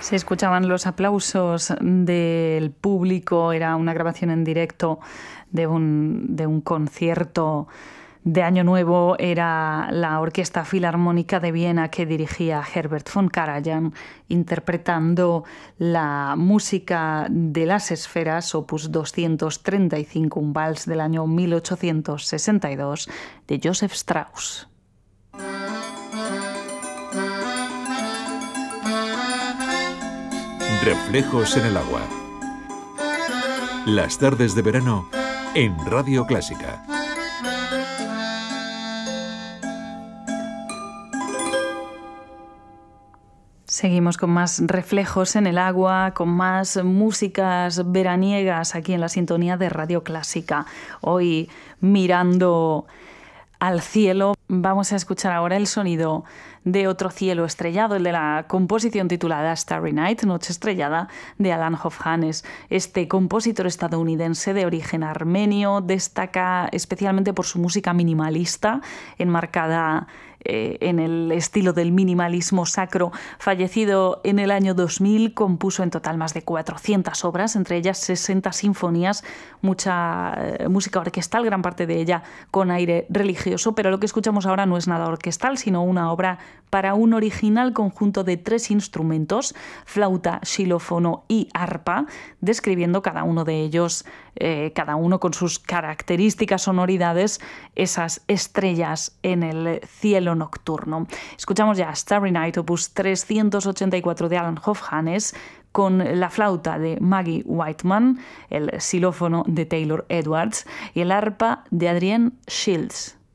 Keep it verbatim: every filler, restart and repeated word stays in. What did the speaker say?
Se escuchaban los aplausos del público, era una grabación en directo de un, de un concierto de Año Nuevo. Era la Orquesta Filarmónica de Viena que dirigía Herbert von Karajan, interpretando la música de las esferas, opus doscientos treinta y cinco, un vals del año mil ochocientos sesenta y dos de Joseph Strauss. Reflejos en el agua. Las tardes de verano en Radio Clásica. Seguimos con más reflejos en el agua, con más músicas veraniegas aquí en la sintonía de Radio Clásica. Hoy mirando al cielo, vamos a escuchar ahora el sonido de otro cielo estrellado, el de la composición titulada Starry Night, Noche Estrellada, de Alan Hovhannes. Este compositor estadounidense de origen armenio destaca especialmente por su música minimalista, enmarcada eh, en el estilo del minimalismo sacro. Fallecido en el año dos mil, compuso en total más de cuatrocientas obras, entre ellas sesenta sinfonías, mucha eh, música orquestal, gran parte de ella con aire religioso, pero lo que escuchamos ahora no es nada orquestal, sino una obra para un original conjunto de tres instrumentos, flauta, xilófono y arpa, describiendo cada uno de ellos, eh, cada uno con sus características sonoridades, esas estrellas en el cielo nocturno. Escuchamos ya Starry Night, opus trescientos ochenta y cuatro de Alan Hovhannes, con la flauta de Maggie Whiteman, el xilófono de Taylor Edwards y el arpa de Adrienne Shields.